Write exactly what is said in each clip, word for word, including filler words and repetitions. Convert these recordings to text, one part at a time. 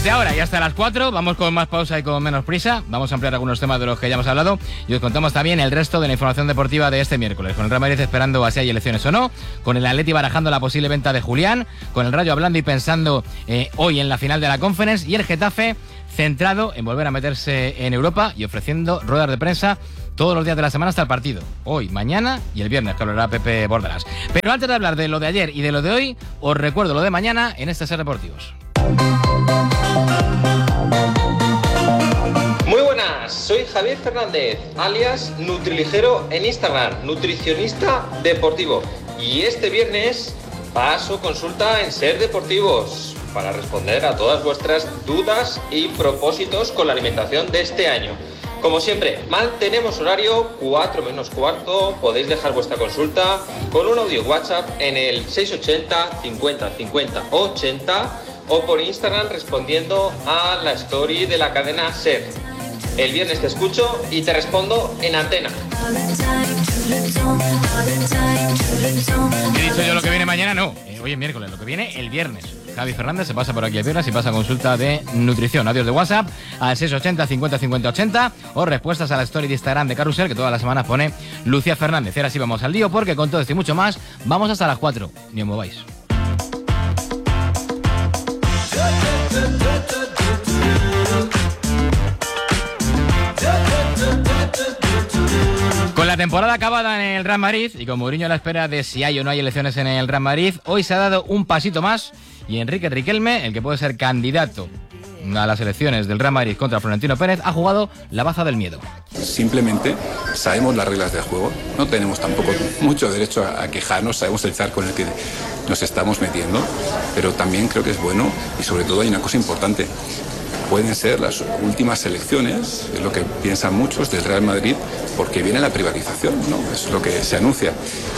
Desde ahora y hasta las cuatro vamos con más pausa y con menos prisa. Vamos a ampliar algunos temas de los que ya hemos hablado y os contamos también el resto de la información deportiva de este miércoles. Con el Real Madrid esperando a si hay elecciones o no, con el Atleti barajando la posible venta de Julián, con el Rayo hablando y pensando eh, hoy en la final de la Conference y el Getafe centrado en volver a meterse en Europa y ofreciendo ruedas de prensa todos los días de la semana hasta el partido. Hoy, mañana y el viernes, que hablará Pepe Bordelas. Pero antes de hablar de lo de ayer y de lo de hoy, os recuerdo lo de mañana en este Ser Deportivos. Muy buenas, soy Javier Fernández, alias Nutriligero en Instagram, nutricionista deportivo. Y este viernes paso consulta en Ser Deportivos para responder a todas vuestras dudas y propósitos con la alimentación de este año. Como siempre, mantenemos horario cuatro menos cuarto, podéis dejar vuestra consulta con un audio WhatsApp en el seis ochenta cincuenta cincuenta ochenta o por Instagram respondiendo a la story de la cadena SER. El viernes te escucho y te respondo en antena. He dicho yo lo que viene mañana, no. Eh, hoy es miércoles, lo que viene el viernes. Javi Fernández se pasa por aquí el viernes y pasa consulta de nutrición. Adiós de WhatsApp al seis ochenta cincuenta cincuenta ochenta o respuestas a la story de Instagram de Carrusel que todas las semanas pone Lucía Fernández. Y ahora sí vamos al lío porque con todo esto y mucho más vamos hasta las cuatro. Ni os mováis. Con la temporada acabada en el Real Madrid y con Mourinho a la espera de si hay o no hay elecciones en el Real Madrid, hoy se ha dado un pasito más y Enrique Riquelme, el que puede ser candidato a las elecciones del Real Madrid contra Florentino Pérez, ha jugado la baza del miedo. Simplemente sabemos las reglas del juego, no tenemos tampoco mucho derecho a, a quejarnos, sabemos el charco en el que nos estamos metiendo, pero también creo que es bueno y sobre todo hay una cosa importante. Pueden ser las últimas elecciones, es lo que piensan muchos del Real Madrid, porque viene la privatización, ¿no? Es lo que se anuncia.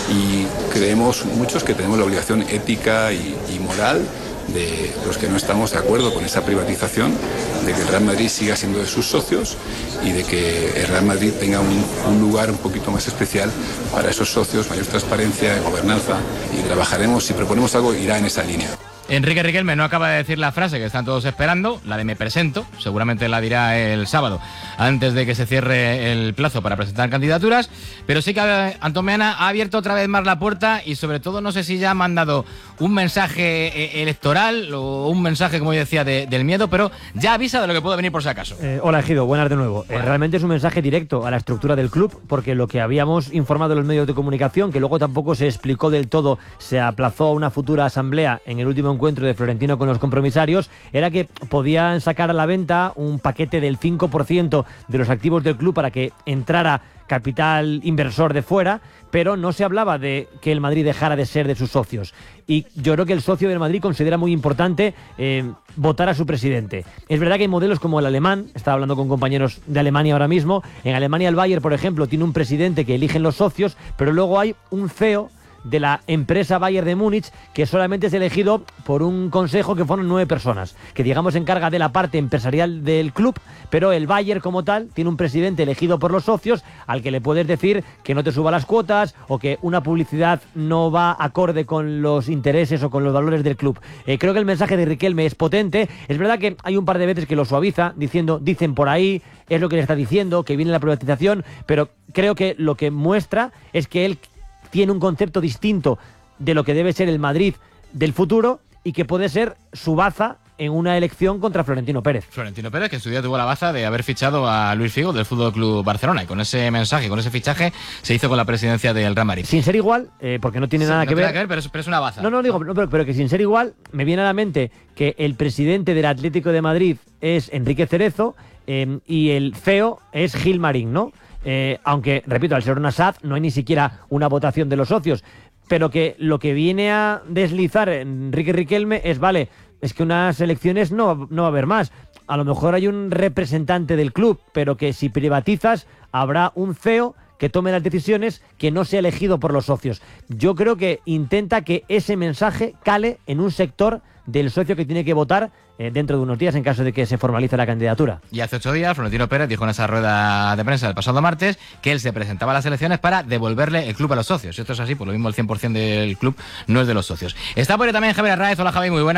Y creemos muchos que tenemos la obligación ética y, y moral de los que no estamos de acuerdo con esa privatización, de que el Real Madrid siga siendo de sus socios y de que el Real Madrid tenga un, un lugar un poquito más especial para esos socios, mayor transparencia, gobernanza, y trabajaremos, si proponemos algo, irá en esa línea. Enrique Riquelme no acaba de decir la frase que están todos esperando, la de me presento, seguramente la dirá el sábado, antes de que se cierre el plazo para presentar candidaturas, pero sí que Antón Meana ha abierto otra vez más la puerta y sobre todo no sé si ya ha mandado un mensaje electoral o un mensaje, como yo decía, de, del miedo, pero ya avisa de lo que puede venir por si acaso. Eh, hola Ejido, buenas de nuevo. Eh, realmente es un mensaje directo a la estructura del club, porque lo que habíamos informado en los medios de comunicación, que luego tampoco se explicó del todo, se aplazó a una futura asamblea en el último encuentro de Florentino con los compromisarios, era que podían sacar a la venta un paquete del cinco por ciento de los activos del club para que entrara capital inversor de fuera, pero no se hablaba de que el Madrid dejara de ser de sus socios. Y yo creo que el socio del Madrid considera muy importante eh, votar a su presidente. Es verdad que hay modelos como el alemán, estaba hablando con compañeros de Alemania ahora mismo, en Alemania el Bayern, por ejemplo, tiene un presidente que eligen los socios, pero luego hay un C E O de la empresa Bayern de Múnich, que solamente es elegido por un consejo que fueron nueve personas, que digamos se encarga de la parte empresarial del club, pero el Bayern como tal tiene un presidente elegido por los socios al que le puedes decir que no te suba las cuotas o que una publicidad no va acorde con los intereses o con los valores del club. Eh, creo que el mensaje de Riquelme es potente. Es verdad que hay un par de veces que lo suaviza, diciendo, dicen por ahí, es lo que le está diciendo, que viene la privatización, pero creo que lo que muestra es que él tiene un concepto distinto de lo que debe ser el Madrid del futuro y que puede ser su baza en una elección contra Florentino Pérez. Florentino Pérez, que en su día tuvo la baza de haber fichado a Luis Figo del Fútbol Club Barcelona, y con ese mensaje, con ese fichaje, se hizo con la presidencia del Real Madrid. Sin ser igual, eh, porque no tiene sí, nada no que tiene ver. que ver pero, es, pero es una baza. No, no, digo, no, pero, pero que sin ser igual, me viene a la mente que el presidente del Atlético de Madrid es Enrique Cerezo eh, y el C E O es Gil Marín, ¿no? Eh, aunque, repito, al ser una S A D no hay ni siquiera una votación de los socios, pero que lo que viene a deslizar Enrique Riquelme es, vale, es que unas elecciones no, no va a haber más. A lo mejor hay un representante del club, pero que si privatizas habrá un C E O que tome las decisiones, que no sea elegido por los socios. Yo creo que intenta que ese mensaje cale en un sector del socio que tiene que votar eh, dentro de unos días en caso de que se formalice la candidatura. Y hace ocho días Florentino Pérez dijo en esa rueda de prensa del pasado martes que él se presentaba a las elecciones para devolverle el club a los socios. Si esto es así, pues lo mismo el cien por ciento del club no es de los socios. Está por ahí también Javier Arraez. Hola Javi, muy buenas.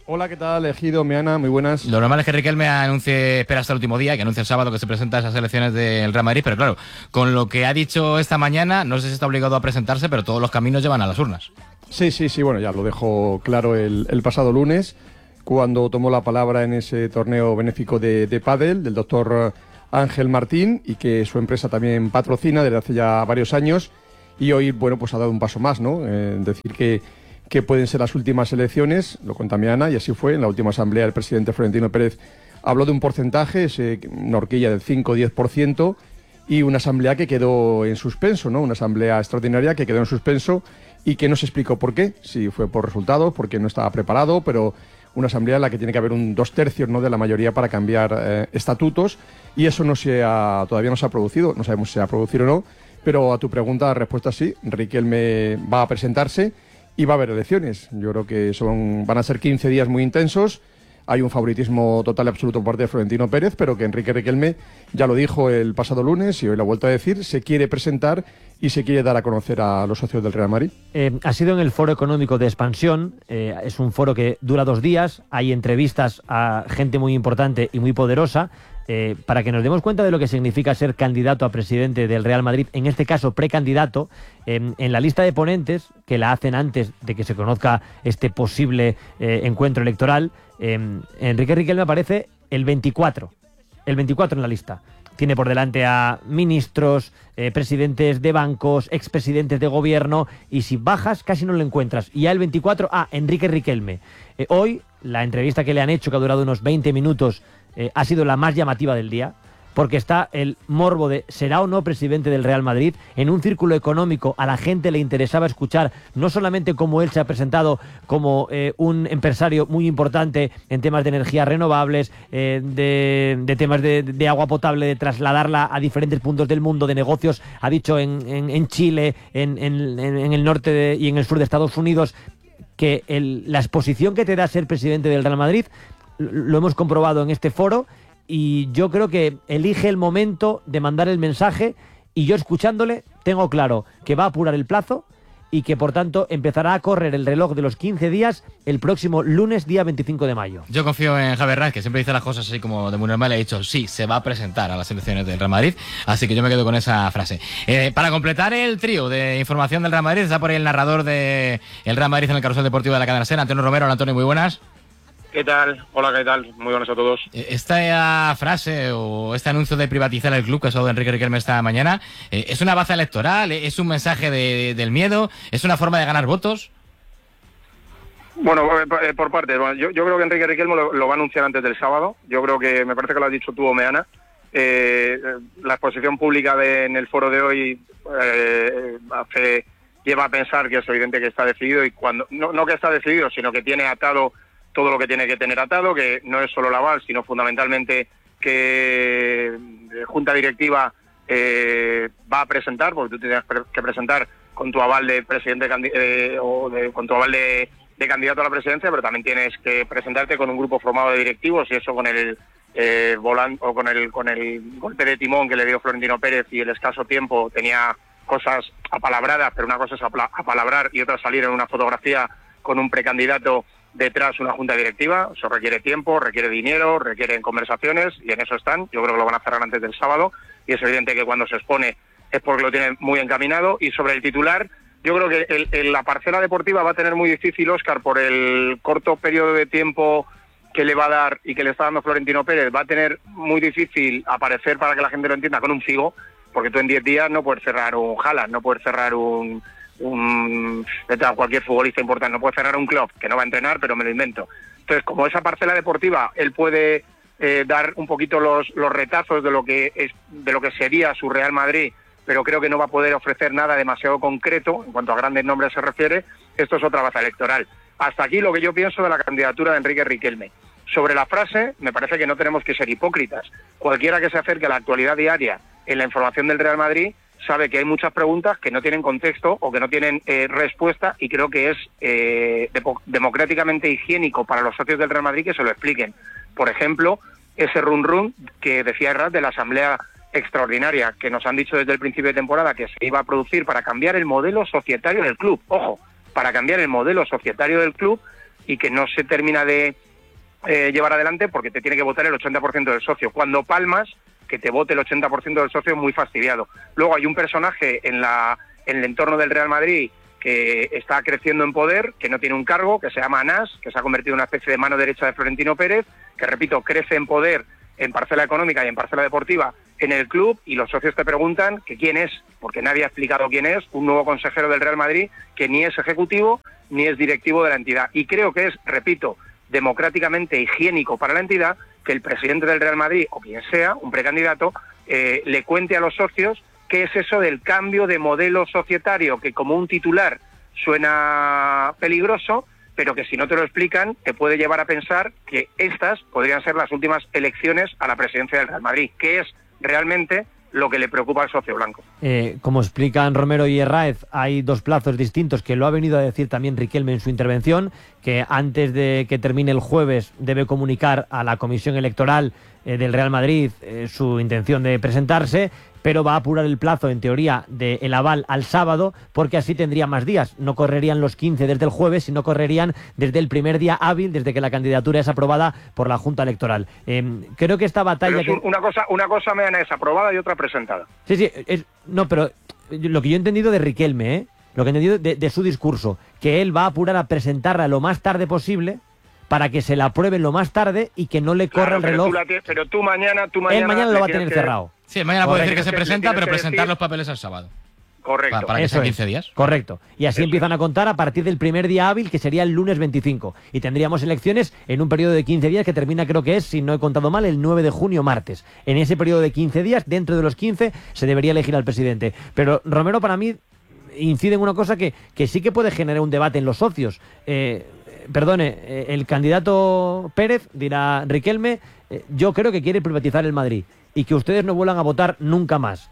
Hola, ¿qué tal, Ejido, Meana? Muy buenas. Lo normal es que Riquelme anuncie, espera hasta el último día, que anuncie el sábado que se presenta a esas elecciones del Real Madrid, pero claro, con lo que ha dicho esta mañana, no sé si está obligado a presentarse, pero todos los caminos llevan a las urnas. Sí, sí, sí, bueno, ya lo dejó claro el, el pasado lunes, cuando tomó la palabra en ese torneo benéfico de, de pádel, del doctor Ángel Martín, y que su empresa también patrocina desde hace ya varios años, y hoy, bueno, pues ha dado un paso más, ¿no? Eh, decir que que pueden ser las últimas elecciones, lo cuenta Meana, y así fue. En la última asamblea el presidente Florentino Pérez habló de un porcentaje, ese, una horquilla del cinco o diez por ciento, y una asamblea que quedó en suspenso, ¿no? Una asamblea extraordinaria que quedó en suspenso y que no se explicó por qué, si fue por resultados, porque no estaba preparado, pero una asamblea en la que tiene que haber un dos tercios, ¿no?, de la mayoría para cambiar eh, estatutos, y eso no se ha, todavía no se ha producido, no sabemos si se va a producir o no, pero a tu pregunta la respuesta es sí. Riquelme va a presentarse y va a haber elecciones. Yo creo que son, van a ser quince días muy intensos. Hay un favoritismo total y absoluto por parte de Florentino Pérez, pero que Enrique Riquelme ya lo dijo el pasado lunes y hoy lo ha vuelto a decir, se quiere presentar y se quiere dar a conocer a los socios del Real Madrid. Eh, ha sido en el Foro Económico de Expansión, eh, es un foro que dura dos días, hay entrevistas a gente muy importante y muy poderosa. Eh, para que nos demos cuenta de lo que significa ser candidato a presidente del Real Madrid, en este caso precandidato, eh, en la lista de ponentes, que la hacen antes de que se conozca este posible eh, encuentro electoral, eh, Enrique Riquelme aparece el veinticuatro, el veinticuatro en la lista. Tiene por delante a ministros, eh, presidentes de bancos, expresidentes de gobierno, y si bajas casi no lo encuentras. Y ya el veinticuatro, ah, Enrique Riquelme. Eh, hoy, la entrevista que le han hecho, que ha durado unos veinte minutos, Eh, ha sido la más llamativa del día, porque está el morbo de ¿será o no presidente del Real Madrid? En un círculo económico a la gente le interesaba escuchar no solamente cómo él se ha presentado como eh, un empresario muy importante en temas de energías renovables, eh, de, de temas de, de agua potable, de trasladarla a diferentes puntos del mundo, de negocios, ha dicho en, en, en Chile, en, en, en el norte de, y en el sur de Estados Unidos, que el, la exposición que te da ser presidente del Real Madrid lo hemos comprobado en este foro, y yo creo que elige el momento de mandar el mensaje, y yo escuchándole tengo claro que va a apurar el plazo y que por tanto empezará a correr el reloj de los quince días el próximo lunes, día veinticinco de mayo. Yo confío en Javier Ranz, que siempre dice las cosas así como de muy normal. He dicho, sí, se va a presentar a las elecciones del Real Madrid, así que yo me quedo con esa frase. Eh, para completar el trío de información del Real Madrid, está por ahí el narrador de el Real Madrid en el carrusel deportivo de la cadena SER, Antonio Romero. Hola, Antonio, muy buenas. ¿Qué tal? Hola, ¿qué tal? Muy buenas a todos. Esta frase o este anuncio de privatizar el club que ha dado Enrique Riquelme esta mañana, eh, ¿es una baza electoral? ¿Es un mensaje de, de, del miedo? ¿Es una forma de ganar votos? Bueno, eh, por parte, bueno, yo, yo creo que Enrique Riquelme lo, lo va a anunciar antes del sábado. Yo creo que, me parece que lo has dicho tú, Meana. Eh, la exposición pública de, en el foro de hoy eh, hace, lleva a pensar que es evidente que está decidido, y cuando no, no que está decidido, sino que tiene atado todo lo que tiene que tener atado, que no es solo la aval, sino fundamentalmente que Junta Directiva eh, va a presentar, porque tú tienes que presentar con tu aval de presidente eh, o de, con tu aval de, de candidato a la presidencia, pero también tienes que presentarte con un grupo formado de directivos, y eso con el eh, volan, o con el con el golpe de timón que le dio Florentino Pérez y el escaso tiempo, tenía cosas apalabradas, pero una cosa es apalabrar y otra salir en una fotografía con un precandidato detrás una junta directiva. Eso requiere tiempo, requiere dinero, requieren conversaciones, y en eso están. Yo creo que lo van a cerrar antes del sábado, y es evidente que cuando se expone es porque lo tienen muy encaminado. Y sobre el titular, yo creo que el, el, la parcela deportiva va a tener muy difícil, Óscar, por el corto periodo de tiempo que le va a dar y que le está dando Florentino Pérez. Va a tener muy difícil aparecer, para que la gente lo entienda, con un Figo, porque tú en diez días no puedes cerrar un Haaland, no puedes cerrar un... un cualquier futbolista importante, no puede cerrar un club que no va a entrenar, pero me lo invento. Entonces, como esa parcela deportiva, él puede eh, dar un poquito los, los retazos de lo que es, de lo que sería su Real Madrid, pero creo que no va a poder ofrecer nada demasiado concreto en cuanto a grandes nombres se refiere. Esto es otra baza electoral. Hasta aquí lo que yo pienso de la candidatura de Enrique Riquelme. Sobre la frase, me parece que no tenemos que ser hipócritas. Cualquiera que se acerque a la actualidad diaria en la información del Real Madrid sabe que hay muchas preguntas que no tienen contexto o que no tienen eh, respuesta, y creo que es eh, de democráticamente higiénico para los socios del Real Madrid que se lo expliquen. Por ejemplo, ese run run que decía Herrad de la asamblea extraordinaria que nos han dicho desde el principio de temporada que se iba a producir para cambiar el modelo societario del club. Ojo, para cambiar el modelo societario del club, y que no se termina de eh, llevar adelante porque te tiene que votar el ochenta por ciento del socio. Cuando palmas, que te vote el ochenta por ciento del socio es muy fastidiado. Luego hay un personaje en, la, en el entorno del Real Madrid que está creciendo en poder, que no tiene un cargo, que se llama Anas, que se ha convertido en una especie de mano derecha de Florentino Pérez, que, repito, crece en poder en parcela económica y en parcela deportiva en el club, y los socios te preguntan que quién es, porque nadie ha explicado quién es, un nuevo consejero del Real Madrid que ni es ejecutivo ni es directivo de la entidad. Y creo que es, repito, democráticamente higiénico para la entidad que el presidente del Real Madrid, o quien sea, un precandidato, eh, le cuente a los socios qué es eso del cambio de modelo societario, que como un titular suena peligroso, pero que si no te lo explican te puede llevar a pensar que estas podrían ser las últimas elecciones a la presidencia del Real Madrid, que es realmente lo que le preocupa al socio blanco. Eh, como explican Romero y Herráez, hay dos plazos distintos, que lo ha venido a decir también Riquelme en su intervención, que antes de que termine el jueves debe comunicar a la Comisión Electoral eh, del Real Madrid eh, su intención de presentarse, pero va a apurar el plazo, en teoría, del aval al sábado, porque así tendría más días. No correrían los quince desde el jueves, sino correrían desde el primer día hábil, desde que la candidatura es aprobada por la Junta Electoral. Eh, creo que esta batalla... Pero es que... una cosa, una cosa Meana, es aprobada y otra presentada. Sí, sí, es... no, pero lo que yo he entendido de Riquelme, ¿eh? lo que he entendido de, de su discurso, que él va a apurar a presentarla lo más tarde posible, para que se la aprueben lo más tarde y que no le corra claro, el pero reloj. Tú la te, pero tú mañana... Tú mañana él mañana lo va a tener que... cerrado. Sí, mañana puede decir que se que presenta, pero que presentar decir... los papeles al sábado. Correcto. Para, para que Eso sean es. quince días. Correcto. Y así Eso empiezan es. a contar a partir del primer día hábil, que sería el lunes veinticinco. Y tendríamos elecciones en un periodo de quince días que termina, creo que es, si no he contado mal, el nueve de junio, martes. En ese periodo de quince días, dentro de los quince, se debería elegir al presidente. Pero Romero, para mí, incide en una cosa que, que sí que puede generar un debate en los socios. Eh, perdone, eh, el candidato Pérez, dirá Riquelme, eh, yo creo que quiere privatizar el Madrid y que ustedes no vuelvan a votar nunca más.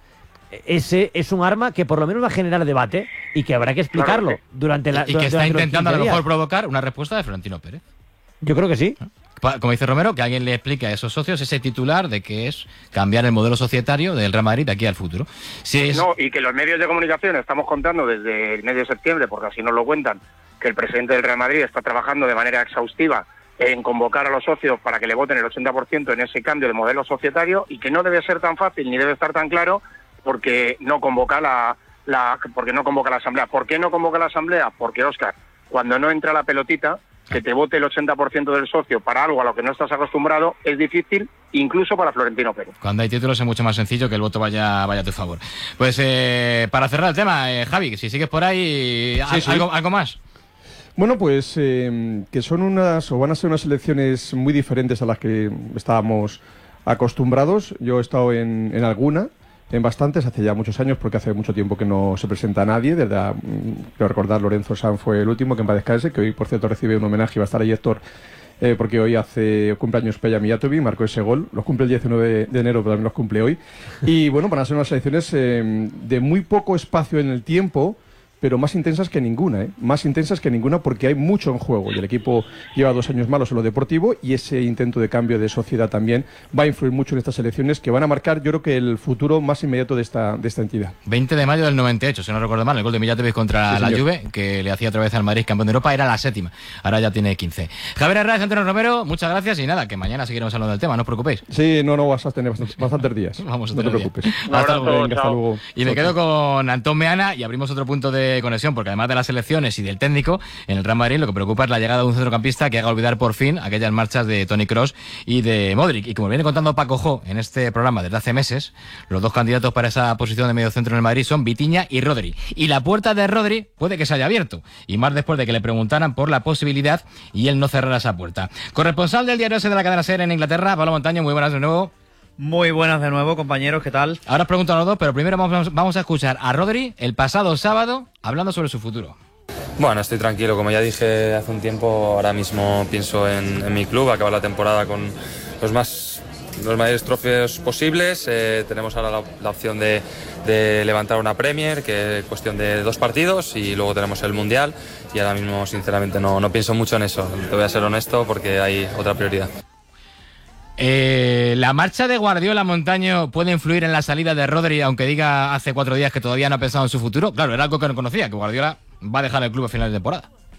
Ese es un arma que por lo menos va a generar debate y que habrá que explicarlo claro, durante la Y que durante está los intentando a lo quince mejor días. provocar una respuesta de Florentino Pérez. Yo creo que sí. Como dice Romero, que alguien le explique a esos socios ese titular de que es cambiar el modelo societario del Real Madrid de aquí al futuro. Si es... No, y que los medios de comunicación estamos contando desde el mes de septiembre, porque así nos lo cuentan, que el presidente del Real Madrid está trabajando de manera exhaustiva en convocar a los socios para que le voten el ochenta por ciento en ese cambio de modelo societario, y que no debe ser tan fácil ni debe estar tan claro porque no convoca la, la porque no convoca la asamblea. ¿Por qué no convoca la asamblea? Porque, Óscar, cuando no entra la pelotita, que te vote el ochenta por ciento del socio para algo a lo que no estás acostumbrado es difícil, incluso para Florentino Pérez. Cuando hay títulos es mucho más sencillo que el voto vaya, vaya a tu favor. Pues eh, para cerrar el tema, eh, Javi, si sigues por ahí, Sí, sí. ¿algo, ¿algo más? Bueno, pues eh, que son unas, o van a ser unas elecciones muy diferentes a las que estábamos acostumbrados. Yo he estado en, en alguna, en bastantes, hace ya muchos años, porque hace mucho tiempo que no se presenta nadie. Desde, la, creo recordar, Lorenzo Sanz fue el último, que en paz descanse, que hoy, por cierto, recibe un homenaje y va a estar ahí Héctor, eh, porque hoy hace cumpleaños Peja Mijatovic, marcó ese gol. Los cumple el diecinueve de enero, pero también los cumple hoy. Y bueno, van a ser unas elecciones eh, de muy poco espacio en el tiempo, pero más intensas que ninguna, ¿eh? Más intensas que ninguna, porque hay mucho en juego y el equipo lleva dos años malos en lo deportivo, y ese intento de cambio de sociedad también va a influir mucho en estas elecciones, que van a marcar, yo creo, que el futuro más inmediato de esta, de esta entidad. veinte de mayo del noventa y ocho, si no recuerdo mal, el gol de Mijatovic contra Sí, la señor. Juve, que le hacía otra vez al Madrid campeón de Europa, era la séptima, ahora ya tiene quince. Javier Herrera, Antonio Romero, muchas gracias, y nada, que mañana seguiremos hablando del tema, no os preocupéis. Sí, no, no, vas a tener bastantes, bastantes días. Vamos a no te tener preocupes. día. Un Hasta abrazo, luego. Venga, hasta chao. luego. Y me quedo con Antón Meana y abrimos otro punto de conexión, porque además de las elecciones y del técnico, en el Real Madrid lo que preocupa es la llegada de un centrocampista que haga olvidar por fin aquellas marchas de Toni Kroos y de Modric. Y como viene contando Paco Jo en este programa desde hace meses, los dos candidatos para esa posición de medio centro en el Madrid son Vitinha y Rodri. Y la puerta de Rodri puede que se haya abierto, y más después de que le preguntaran por la posibilidad y él no cerrara esa puerta. Corresponsal del diario S de la cadena SER en Inglaterra, Pablo Montaño, muy buenas de nuevo. Muy buenas de nuevo, compañeros, ¿qué tal? Ahora os pregunto a los dos, pero primero vamos, vamos a escuchar a Rodri el pasado sábado hablando sobre su futuro. Bueno, estoy tranquilo, como ya dije hace un tiempo, ahora mismo pienso en, en mi club, acabar la temporada con los más los mayores trofeos posibles. Eh, tenemos ahora la, la opción de, de levantar una Premier, que es cuestión de dos partidos, y luego tenemos el Mundial, y ahora mismo sinceramente no, no pienso mucho en eso, te voy a ser honesto, porque hay otra prioridad. Eh, ¿La marcha de Guardiola, Montaño, puede influir en la salida de Rodri, aunque diga hace cuatro días que todavía no ha pensado en su futuro? Claro, era algo que no conocía, que Guardiola va a dejar el club a final de temporada.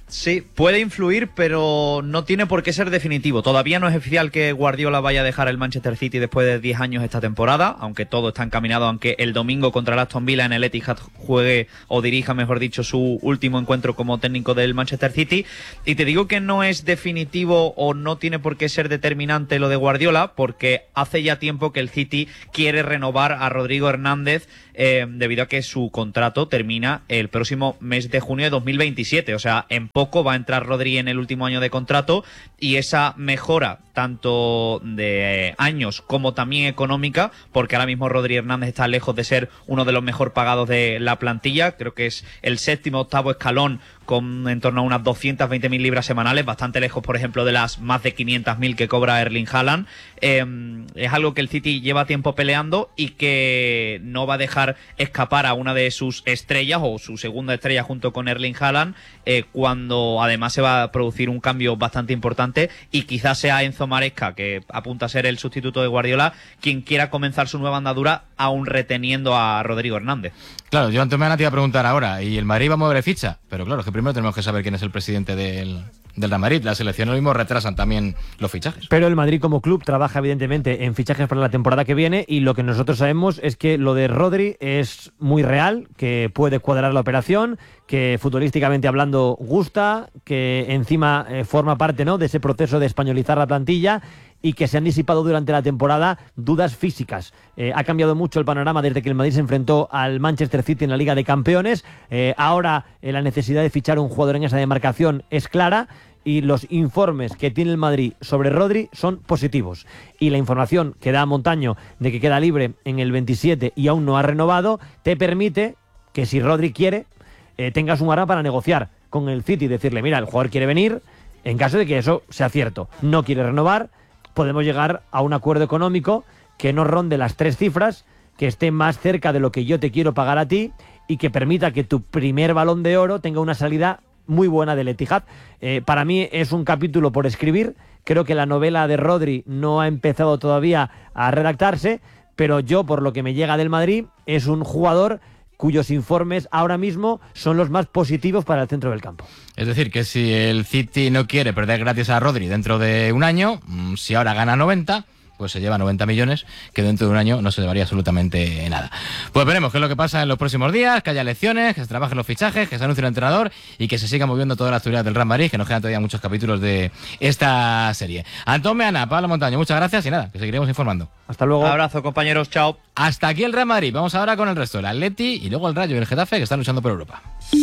Sí, puede influir, pero no tiene por qué ser definitivo. Todavía no es oficial que Guardiola vaya a dejar el Manchester City después de diez años esta temporada, aunque todo está encaminado, aunque el domingo contra el Aston Villa en el Etihad juegue o dirija, mejor dicho, su último encuentro como técnico del Manchester City. Y te digo que no es definitivo o no tiene por qué ser determinante lo de Guardiola, porque hace ya tiempo que el City quiere renovar a Rodrigo Hernández eh, debido a que su contrato termina el próximo mes de junio de dos mil veintisiete, o sea, en poco va a entrar Rodri en el último año de contrato, y esa mejora tanto de años como también económica, porque ahora mismo Rodri Hernández está lejos de ser uno de los mejor pagados de la plantilla, creo que es el séptimo octavo escalón con en torno a unas doscientas veinte mil libras semanales, bastante lejos, por ejemplo, de las más de quinientas mil que cobra Erling Haaland. Eh, es algo que el City lleva tiempo peleando y que no va a dejar escapar a una de sus estrellas o su segunda estrella junto con Erling Haaland, eh, cuando además se va a producir un cambio bastante importante, y quizás sea Enzo Maresca, que apunta a ser el sustituto de Guardiola, quien quiera comenzar su nueva andadura aún reteniendo a Rodrigo Hernández. Claro, yo antes me te iba a preguntar ahora, ¿y el Madrid va a mover ficha? Pero claro, es que primero tenemos que saber quién es el presidente del, del Real Madrid. Las elecciones lo mismo retrasan también los fichajes. Pero el Madrid como club trabaja evidentemente en fichajes para la temporada que viene, y lo que nosotros sabemos es que lo de Rodri es muy real, que puede cuadrar la operación, que futbolísticamente hablando gusta, que encima eh, forma parte, ¿no?, de ese proceso de españolizar la plantilla, y que se han disipado durante la temporada dudas físicas. Eh, ha cambiado mucho el panorama desde que el Madrid se enfrentó al Manchester City en la Liga de Campeones. Eh, ahora eh, la necesidad de fichar un jugador en esa demarcación es clara, y los informes que tiene el Madrid sobre Rodri son positivos. Y la información que da Montaño de que queda libre en el veintisiete y aún no ha renovado, te permite que, si Rodri quiere, eh, tengas un arma para negociar con el City y decirle, mira, el jugador quiere venir, en caso de que eso sea cierto. No quiere renovar, podemos llegar a un acuerdo económico que no ronde las tres cifras, que esté más cerca de lo que yo te quiero pagar a ti, y que permita que tu primer Balón de Oro tenga una salida muy buena del Etihad. Eh, para mí es un capítulo por escribir. Creo que la novela de Rodri no ha empezado todavía a redactarse, pero yo, por lo que me llega del Madrid, es un jugador cuyos informes ahora mismo son los más positivos para el centro del campo. Es decir, que si el City no quiere perder gratis a Rodri dentro de un año, si ahora gana noventa, pues se lleva noventa millones, que dentro de un año no se llevaría absolutamente nada. Pues veremos qué es lo que pasa en los próximos días, que haya elecciones, que se trabajen los fichajes, que se anuncie el entrenador y que se siga moviendo toda la actualidad del Real Madrid, que nos quedan todavía muchos capítulos de esta serie. Antón Meana, Pablo Montaño, muchas gracias y nada, que seguiremos informando. Hasta luego. Un abrazo, compañeros, chao. Hasta aquí el Real Madrid. Vamos ahora con el resto, el Atleti y luego el Rayo y el Getafe, que están luchando por Europa.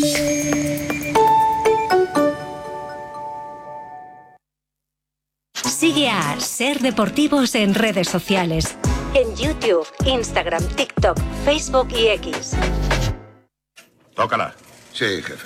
Sigue a Ser Deportivos en redes sociales. En YouTube, Instagram, TikTok, Facebook y X. Tócala. Sí, jefe.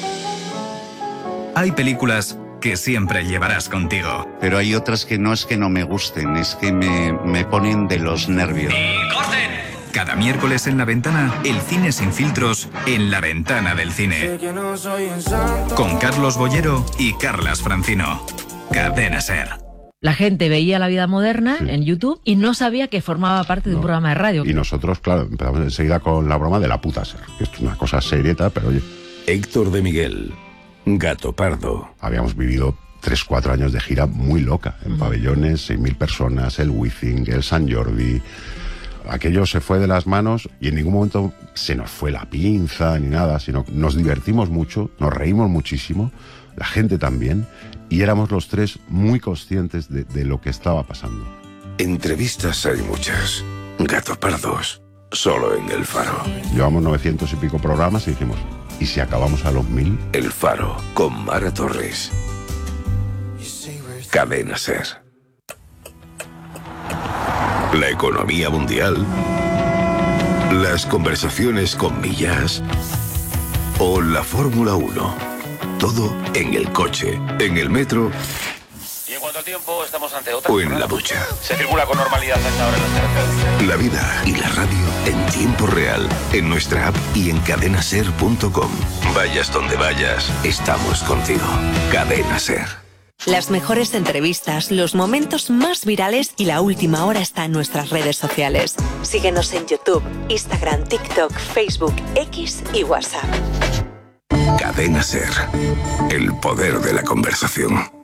Hay películas que siempre llevarás contigo. Pero hay otras que no es que no me gusten, es que me, me ponen de los nervios. ¡Y corten! Cada miércoles en La Ventana, el cine sin filtros en La Ventana del Cine. Con Carlos Bollero y Carlas Francino. Cadena SER. La gente veía La Vida Moderna sí. en YouTube y no sabía que formaba parte de un no. programa de radio. Y nosotros, claro, empezamos enseguida con la broma de la puta SER. Esto es una cosa serieta, pero oye. Héctor de Miguel, Gato Pardo. Habíamos vivido tres, cuatro años de gira muy loca, en uh-huh. pabellones, seis mil personas, el Wizzing, el Sant Jordi. Aquello se fue de las manos y en ningún momento se nos fue la pinza ni nada, sino nos divertimos mucho, nos reímos muchísimo, la gente también, y éramos los tres muy conscientes de, de lo que estaba pasando. Entrevistas hay muchas. Gato Pardos, solo en El Faro. Llevamos novecientos y pico programas y dijimos, ¿y si acabamos a los mil? El Faro, con Mara Torres. Cadena SER. La economía mundial, las conversaciones con Millas o la Fórmula uno. Todo en el coche, en el metro. Y en cuanto al tiempo, estamos ante otra. O en la ducha. Se circula con normalidad hasta ahora en las carreteras. La vida y la radio en tiempo real, en nuestra app y en cadena ser punto com. Vayas donde vayas, estamos contigo. Cadena SER. Las mejores entrevistas, los momentos más virales y la última hora está en nuestras redes sociales. Síguenos en YouTube, Instagram, TikTok, Facebook, X y WhatsApp. Cadena Ser. El poder de la conversación.